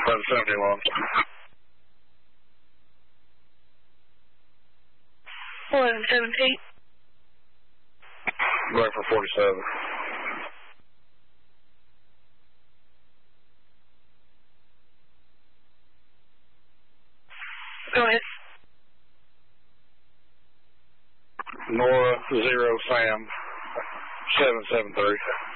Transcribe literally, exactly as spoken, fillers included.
eleven seventy-one. eleven seventeen. Going for forty-seven. Go ahead. Nora, zero, Sam, seven seven three.